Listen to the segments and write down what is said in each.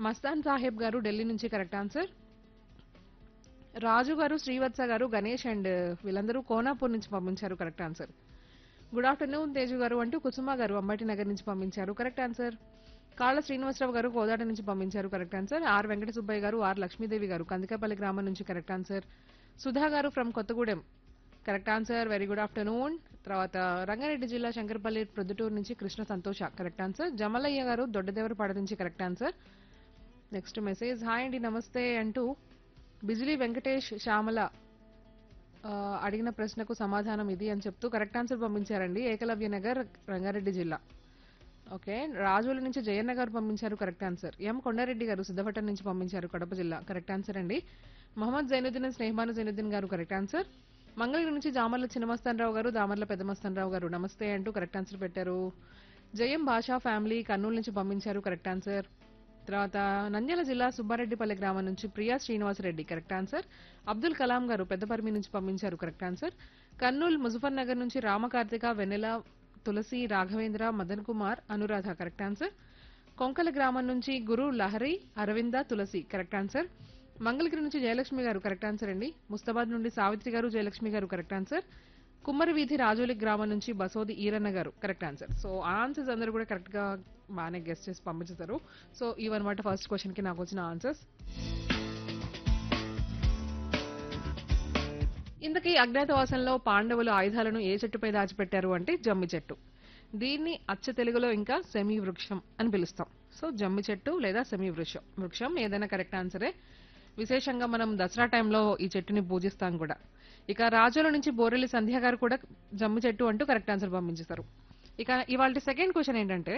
మస్తాన్ సాహెబ్ గారు ఢిల్లీ నుంచి correct answer. రాజు గారు, శ్రీవత్స గారు, గణేష్ అండ్ వీళ్ళందరూ కోనాపూర్ నుంచి పంపించారు correct answer. Good afternoon Teju గారు అంటూ కుసుమ గారు అంబటి నగర్ నుంచి పంపించారు కరెక్ట్ ఆన్సర్. కాళ్ళ శ్రీనివాసరావు గారు కోదాట నుంచి పంపించారు correct answer. Are Venkata Subbaiah గారు, ఆర్ లక్ష్మీదేవి గారు కందికాపల్లి గ్రామం నుంచి కరెక్ట్ ఆన్సర్. సుధా గారు from Kothagudem correct answer. Very good afternoon. తర్వాత రంగారెడ్డి జిల్లా శంకరపల్లి ప్రొద్దుటూరు నుంచి కృష్ణ సంతోష కరెక్ట్ ఆన్సర్. జమలయ్య గారు దొడ్డదేవరపాడ నుంచి correct answer. Next message hi అండి నమస్తే అంటూ బిజిలీ వెంకటేష్ శ్యామల అడిగిన ప్రశ్నకు సమాధానం ఇది అని చెప్తూ కరెక్ట్ ఆన్సర్ పంపించారండి. ఏకలవ్య నగర్ రంగారెడ్డి జిల్లా. ఓకే, రాజుల నుంచి జయన్న గారు పంపించారు కరెక్ట్ ఆన్సర్. ఎం కొండారెడ్డి గారు సిద్ధపట్నం నుంచి పంపించారు కడప జిల్లా కరెక్ట్ ఆన్సర్ అండి. మహమ్మద్ జైనుద్దీన్ స్నేహమాను జైనుద్దీన్ గారు కరెక్ట్ ఆన్సర్. మంగళగిరి నుంచి జామర్ల చిన్నమస్తానరావు గారు, దామర్ల పెద్దమస్తానరావు గారు నమస్తే అంటూ కరెక్ట్ ఆన్సర్ పెట్టారు. జయం భాషా ఫ్యామిలీ కర్నూలు నుంచి పంపించారు కరెక్ట్ ఆన్సర్. తర్వాత నంద్యాల జిల్లా సుబ్బారెడ్డిపల్లి గ్రామం నుంచి ప్రియా శ్రీనివాసరెడ్డి కరెక్ట్ ఆన్సర్. అబ్దుల్ కలాం గారు పెద్దపర్మి నుంచి పంపించారు కరెక్ట్ ఆన్సర్. కర్నూలు ముజఫర్ నగర్ నుంచి రామకార్తిక, వెన్నెల, తులసి, రాఘవేంద్ర, మదన్ కుమార్, అనురాధ కరెక్ట్ ఆన్సర్. కొంకల గ్రామం నుంచి గురు లహరి, అరవింద, తులసి కరెక్ట్ ఆన్సర్. మంగళగిరి నుంచి జయలక్ష్మి గారు కరెక్ట్ ఆన్సర్ అండి. ముస్తాబాద్ నుండి సావిత్రి గారు, జయలక్ష్మి గారు కరెక్ట్ ఆన్సర్. కుమ్మరి వీధి రాజోలి గ్రామం నుంచి బసోది ఈరన్న గారు కరెక్ట్ ఆన్సర్. సో ఆన్సర్స్ అందరూ కూడా కరెక్ట్ గా బాగానే గెస్ట్ చేసి పంపించారు. సో ఇవన్నమాట ఫస్ట్ క్వశ్చన్ కి నాకు వచ్చిన ఆన్సర్స్. ఇంతకీ అజ్ఞాతవాసంలో పాండవులు ఆయుధాలను ఏ చెట్టుపై దాచిపెట్టారు అంటే జమ్మి చెట్టు. దీన్ని అచ్చ తెలుగులో ఇంకా సెమీ వృక్షం అని పిలుస్తాం. సో జమ్మి చెట్టు లేదా సెమీ వృక్షం ఏదైనా కరెక్ట్ ఆన్సరే. విశేషంగా మనం దసరా టైంలో ఈ చెట్టుని పూజిస్తాం కూడా. ఇక రాజుల నుంచి బోరెల్లి సంధ్య గారు కూడా జమ్మి చెట్టు అంటూ కరెక్ట్ ఆన్సర్ పంపించేశారు. ఇక ఇవాళ సెకండ్ క్వశ్చన్ ఏంటంటే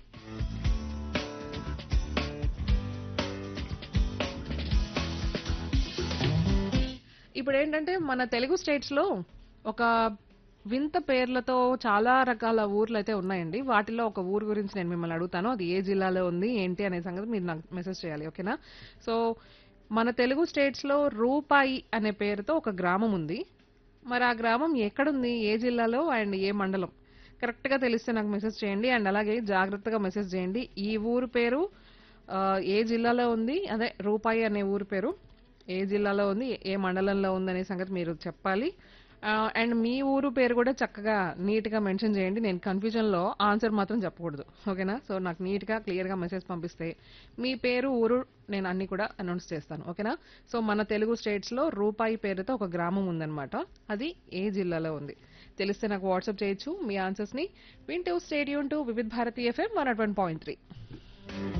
ఇప్పుడు ఏంటంటే మన తెలుగు స్టేట్స్ లో ఒక వింత పేర్లతో చాలా రకాల ఊర్లు అయితే ఉన్నాయండి. వాటిలో ఒక ఊరు గురించి నేను మిమ్మల్ని అడుగుతాను. అది ఏ జిల్లాలో ఉంది ఏంటి అనే సంగతి మీరు నాకు మెసేజ్ చేయాలి. ఓకేనా? సో మన తెలుగు స్టేట్స్ లో రూపాయి అనే పేరుతో ఒక గ్రామం ఉంది. మరి ఆ గ్రామం ఎక్కడుంది, ఏ జిల్లాలో అండ్ ఏ మండలం కరెక్ట్ గా తెలిస్తే నాకు మెసేజ్ చేయండి. అండ్ అలాగే జాగ్రత్తగా మెసేజ్ చేయండి. ఈ ఊరు పేరు ఏ జిల్లాలో ఉంది, అదే రూపాయి అనే ఊరు పేరు ఏ జిల్లాలో ఉంది, ఏ మండలంలో ఉంది అనే సంగతి మీరు చెప్పాలి. అండ్ మీ ఊరు పేరు కూడా చక్కగా నీట్ గా మెన్షన్ చేయండి. నేను కన్ఫ్యూజన్ లో ఆన్సర్ మాత్రం చెప్పకూడదు. ఓకేనా? సో నాకు నీట్ గా క్లియర్ గా మెసేజ్ పంపిస్తే మీ పేరు ఊరు నేను అన్ని కూడా అనౌన్స్ చేస్తాను. ఓకేనా? సో మన తెలుగు స్టేట్స్ లో రూపాయి పేరుతో ఒక గ్రామం ఉందన్నమాట. అది ఏ జిల్లాలో ఉంది తెలిస్తే నాకు వాట్సాప్ చేయొచ్చు మీ ఆన్సర్స్ ని. వింటూ stadium to Vividh Bharati FM 101.3.